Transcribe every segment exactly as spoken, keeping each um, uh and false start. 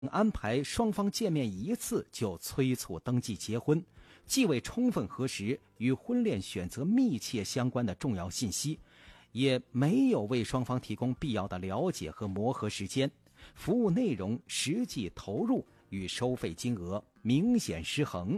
安排双方见面一次就催促登记结婚，既未充分核实与婚恋选择密切相关的重要信息，也没有为双方提供必要的了解和磨合时间，服务内容实际投入与收费金额明显失衡。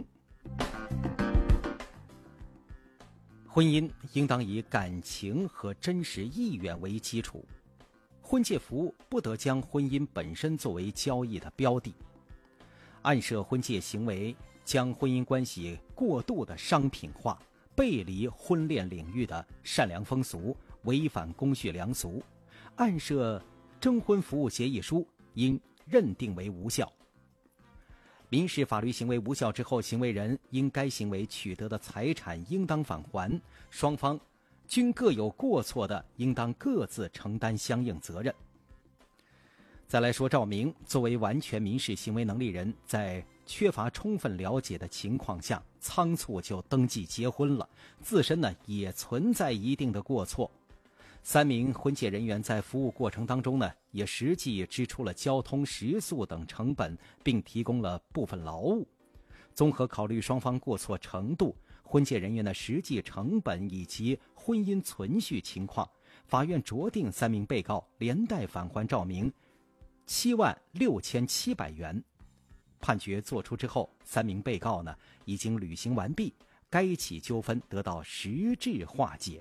婚姻应当以感情和真实意愿为基础，婚介服务不得将婚姻本身作为交易的标的。暗设婚介行为将婚姻关系过度的商品化，背离婚恋领域的善良风俗，违反公序良俗。暗设征婚服务协议书应认定为无效。民事法律行为无效之后，行为人因该行为取得的财产应当返还，双方均各有过错的，应当各自承担相应责任。再来说赵明，作为完全民事行为能力人，在缺乏充分了解的情况下，仓促就登记结婚了，自身呢也存在一定的过错。三名婚介人员在服务过程当中呢，也实际支出了交通、食宿等成本，并提供了部分劳务。综合考虑双方过错程度、婚介人员的实际成本以及婚姻存续情况，法院酌定三名被告连带返还赵明七万六千七百元。判决作出之后，三名被告呢已经履行完毕，该起纠纷得到实质化解。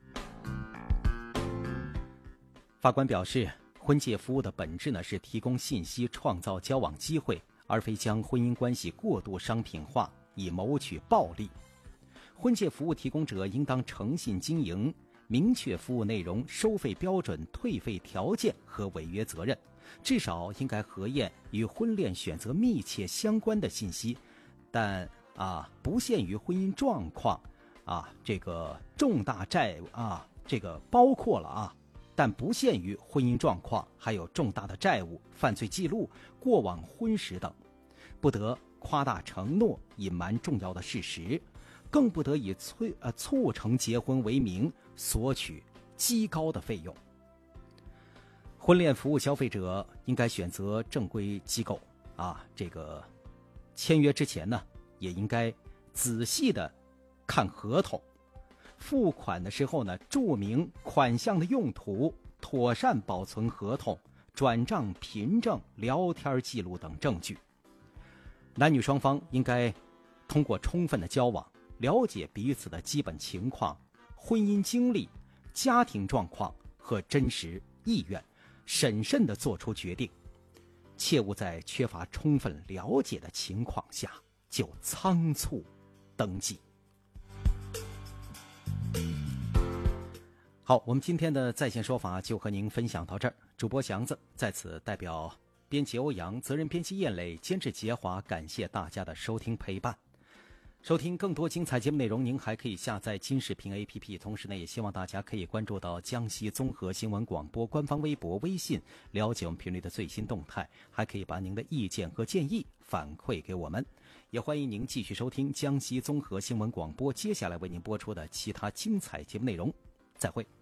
法官表示，婚介服务的本质呢是提供信息，创造交往机会，而非将婚姻关系过度商品化，以谋取暴利。婚介服务提供者应当诚信经营，明确服务内容、收费标准、退费条件和违约责任，至少应该核验与婚恋选择密切相关的信息，但啊不限于婚姻状况啊这个重大债务啊这个包括了啊。但不限于婚姻状况，还有重大的债务、犯罪记录、过往婚史等，不得夸大承诺、隐瞒重要的事实，更不得以催呃促成结婚为名索取极高的费用。婚恋服务消费者应该选择正规机构啊，这个签约之前呢，也应该仔细的看合同。付款的时候呢，注明款项的用途，妥善保存合同、转账凭证、聊天记录等证据。男女双方应该通过充分的交往，了解彼此的基本情况、婚姻经历、家庭状况和真实意愿，审慎地做出决定，切勿在缺乏充分了解的情况下就仓促登记。好，我们今天的在线说法就和您分享到这儿。主播祥子在此代表编辑欧阳、责任编辑叶磊、监制杰华，感谢大家的收听陪伴。收听更多精彩节目内容，您还可以下载金视频 A P P， 同时呢，也希望大家可以关注到江西综合新闻广播官方微博、微信，了解我们频率的最新动态，还可以把您的意见和建议反馈给我们。也欢迎您继续收听江西综合新闻广播接下来为您播出的其他精彩节目内容。再会。